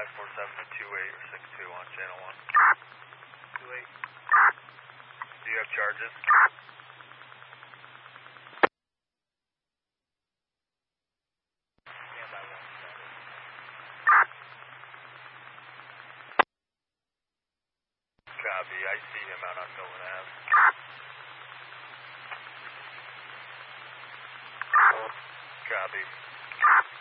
547 to 28 or 62 on channel 1. 28. Do you have charges? Stand by 1. Copy. I see him out on Milton Ave. Copy.